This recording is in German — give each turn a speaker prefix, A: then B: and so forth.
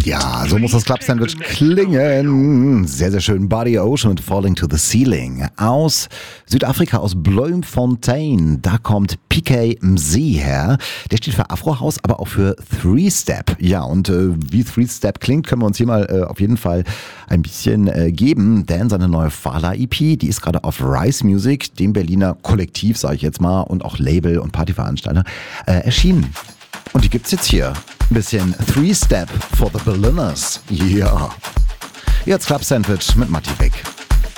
A: Ja, so muss das Club-Sandwich klingen. Sehr, sehr schön. Body Ocean mit Falling to the Ceiling. Aus Südafrika, aus Bloemfontein. Da kommt PK Mzee her. Der steht für Afro-House, aber auch für Three-Step. Ja, und wie Three-Step klingt, können wir uns hier mal auf jeden Fall ein bisschen geben. Denn seine neue Fala-EP, die ist gerade auf Rise Music, dem Berliner Kollektiv, sage ich jetzt mal, und auch Label und Partyveranstalter, erschienen. Und die gibt's jetzt hier. Ein bisschen Three-Step for the Berliners. Ja. Jetzt Club Sandwich mit Matti Beck.